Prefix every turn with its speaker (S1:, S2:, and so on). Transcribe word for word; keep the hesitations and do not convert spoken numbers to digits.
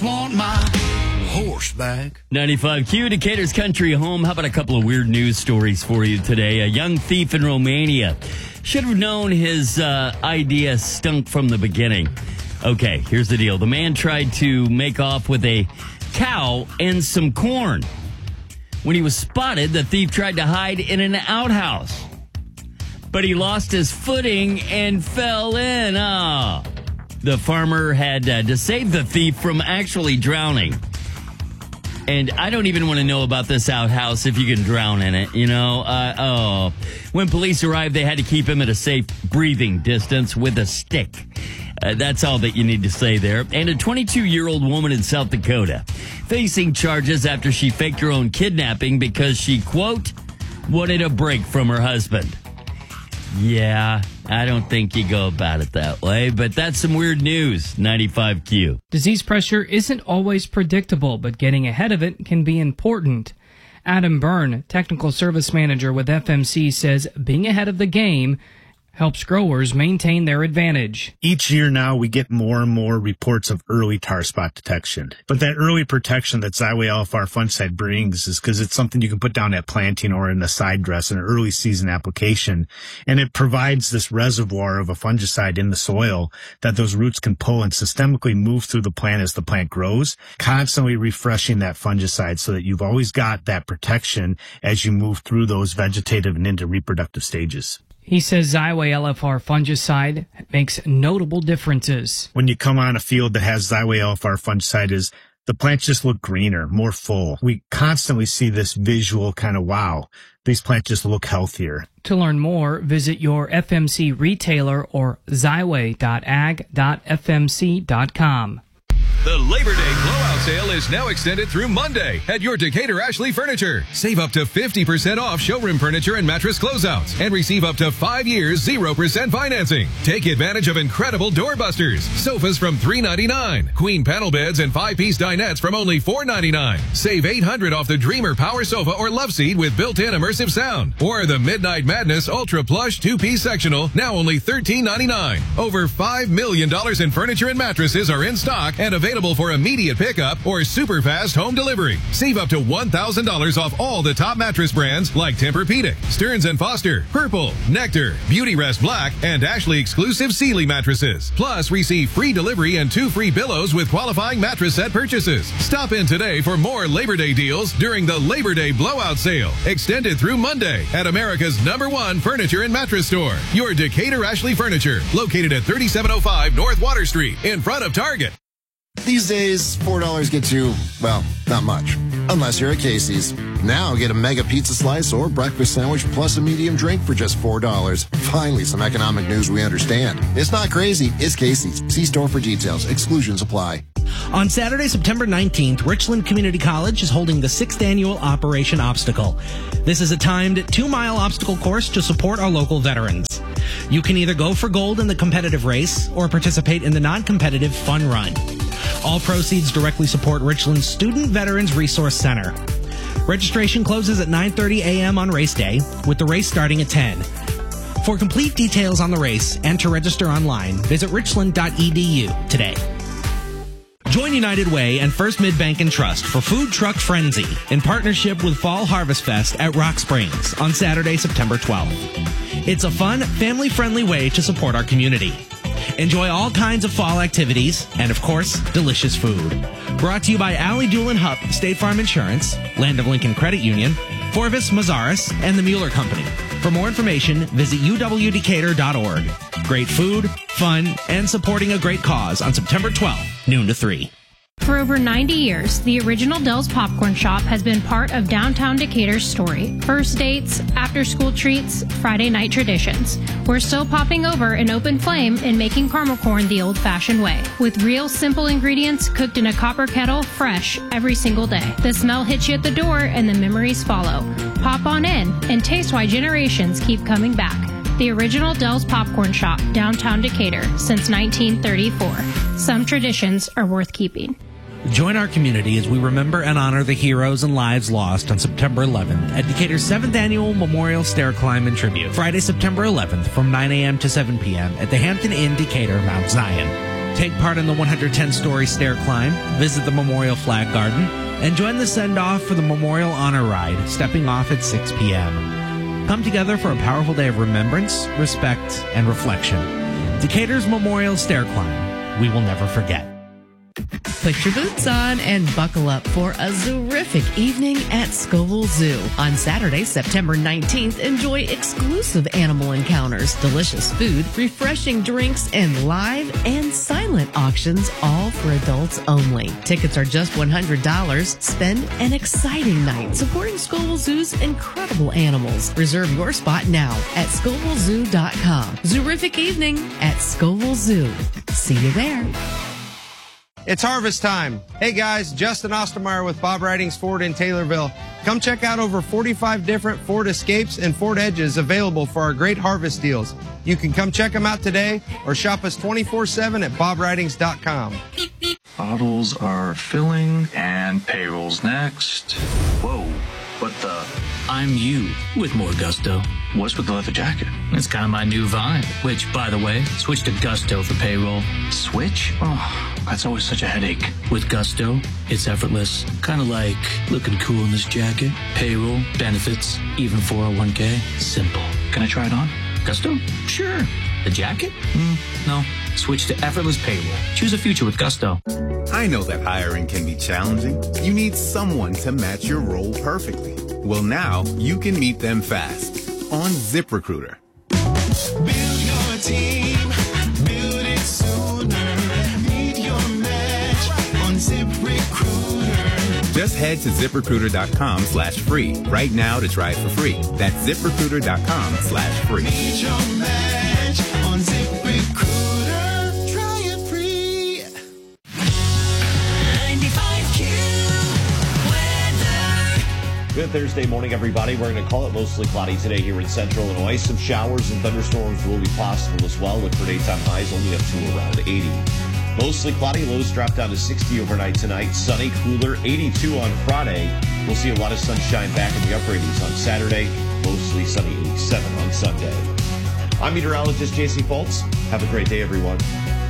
S1: Want my horseback.
S2: ninety-five Q, Decatur's country home. How about a couple of weird news stories for you today? A young thief in Romania should have known his uh, idea stunk from the beginning. Okay, here's the deal. The man tried to make off with a cow and some corn. When he was spotted, the thief tried to hide in an outhouse. But he lost his footing and fell in. Ah. The farmer had uh, to save the thief from actually drowning. And I don't even want to know about this outhouse if you can drown in it, you know. Uh, oh, when police arrived, they had to keep him at a safe breathing distance with a stick. Uh, that's all that you need to say there. And a twenty-two-year-old woman in South Dakota facing charges after she faked her own kidnapping because she, quote, wanted a break from her husband. Yeah, I don't think you go about it that way, but that's some weird news. ninety-five Q.
S3: Disease pressure isn't always predictable, but getting ahead of it can be important. Adam Byrne, technical service manager with F M C, says being ahead of the game helps growers maintain their advantage.
S4: Each year now, we get more and more reports of early tar spot detection. But that early protection that Xyway L F R fungicide brings is because it's something you can put down at planting or in a side dress, an early season application. And it provides this reservoir of a fungicide in the soil that those roots can pull and systemically move through the plant as the plant grows, constantly refreshing that fungicide so that you've always got that protection as you move through those vegetative and into reproductive stages.
S3: He says Xyway L F R fungicide makes notable differences.
S4: When you come on a field that has Xyway L F R fungicide, is the plants just look greener, more full. We constantly see this visual kind of, wow, these plants just look healthier.
S3: To learn more, visit your F M C retailer or xyway dot ag dot f m c dot com.
S5: The Labor Day blowout sale is now extended through Monday at your Decatur Ashley Furniture. Save up to fifty percent off showroom furniture and mattress closeouts and receive up to five years zero percent financing. Take advantage of incredible doorbusters, sofas from three ninety-nine, queen panel beds and five-piece dinettes from only four ninety-nine. Save eight hundred dollars off the Dreamer Power Sofa or Love Seat with built-in immersive sound. Or the Midnight Madness Ultra Plush two-piece sectional, now only thirteen ninety-nine. Over five million dollars in furniture and mattresses are in stock and available for immediate pickup or super fast home delivery. Save up to one thousand dollars off all the top mattress brands like Tempur-Pedic, Stearns and Foster, Purple, Nectar, Beauty Rest Black, and Ashley exclusive Sealy mattresses. Plus, receive free delivery and two free pillows with qualifying mattress set purchases. Stop in today for more Labor Day deals during the Labor Day blowout sale, extended through Monday at America's number one furniture and mattress store, your Decatur Ashley Furniture, located at thirty-seven oh five North Water Street in front of Target.
S6: These days, four dollars gets you, well, not much. Unless you're at Casey's. Now get a mega pizza slice or breakfast sandwich plus a medium drink for just four dollars. Finally, some economic news we understand. It's not crazy, it's Casey's. See store for details. Exclusions apply.
S7: On Saturday, September nineteenth, Richland Community College is holding the sixth annual Operation Obstacle. This is a timed two-mile obstacle course to support our local veterans. You can either go for gold in the competitive race or participate in the non-competitive fun run. All proceeds directly support Richland's Student Veterans Resource Center. Registration closes at nine thirty a.m. on race day, with the race starting at ten. For complete details on the race and to register online, visit richland dot e d u today. Join United Way and First Mid-Bank and Trust for Food Truck Frenzy in partnership with Fall Harvest Fest at Rock Springs on Saturday, September twelfth. It's a fun, family-friendly way to support our community. Enjoy all kinds of fall activities and, of course, delicious food. Brought to you by Allie Doolin Hupp, State Farm Insurance, Land of Lincoln Credit Union, Forvis Mazaris, and the Mueller Company. For more information, visit u w decatur dot org. Great food, fun, and supporting a great cause on September twelfth, noon to three.
S8: For over ninety years, the original Dell's Popcorn Shop has been part of downtown Decatur's story. First dates, after-school treats, Friday night traditions. We're still popping over an open flame and making caramel corn the old-fashioned way, with real simple ingredients cooked in a copper kettle, fresh every single day. The smell hits you at the door and the memories follow. Pop on in and taste why generations keep coming back. The original Dell's Popcorn Shop, downtown Decatur, since nineteen thirty-four. Some traditions are worth keeping.
S7: Join our community as we remember and honor the heroes and lives lost on September eleventh at Decatur's seventh Annual Memorial Stair Climb and Tribute. Friday, September eleventh from nine a.m. to seven p.m. at the Hampton Inn, Decatur, Mount Zion. Take part in the one hundred ten story stair climb, visit the Memorial Flag Garden, and join the send-off for the Memorial Honor Ride, stepping off at six p.m. Come together for a powerful day of remembrance, respect, and reflection. Decatur's Memorial Stair Climb. We will never forget.
S9: Put your boots on and buckle up for a terrific evening at Scoville Zoo. On Saturday, September nineteenth, enjoy exclusive animal encounters, delicious food, refreshing drinks, and live and silent auctions, all for adults only. Tickets are just one hundred dollars. Spend an exciting night supporting Scoville Zoo's incredible animals. Reserve your spot now at scoville zoo dot com. Zoorific evening at Scoville Zoo. See you there.
S10: It's harvest time. Hey guys, Justin Ostermeyer with Bob Ridings Ford in Taylorville. Come check out over forty-five different Ford Escapes and Ford Edges available for our great harvest deals. You can come check them out today or shop us twenty-four seven at bob ridings dot com.
S11: Bottles are filling and payroll's next. Whoa, what the? I'm you with more gusto. What's with the leather jacket? It's kind of my new vibe, which, by the way, switch to Gusto for payroll. Switch? Oh, that's always such a headache. With Gusto, it's effortless. Kind of like looking cool in this jacket. Payroll, benefits, even four oh one k. Simple. Can I try it on? Gusto? Sure. The jacket? Mm, no. Switch to effortless payroll. Choose a future with Gusto.
S12: I know that hiring can be challenging. You need someone to match your role perfectly. Well, now you can meet them fast on ZipRecruiter.
S1: Build your team, build it sooner. Meet your match on ZipRecruiter.
S12: Just head to ZipRecruiter.com slash free right now to try it for free. That's ZipRecruiter.com slash free.
S1: Meet your match on ZipRecruiter. Try it free. ninety-five Q weather.
S13: Good Thursday morning, everybody. We're going to call it mostly cloudy today here in central Illinois. Some showers and thunderstorms will be possible as well. Look for daytime highs only up to around eighty. Mostly cloudy, lows drop down to sixty overnight tonight. Sunny, cooler, eighty-two on Friday. We'll see a lot of sunshine back in the upper eighties on Saturday. Mostly sunny, eighty-seven on Sunday. I'm meteorologist J C Foltz. Have a great day, everyone.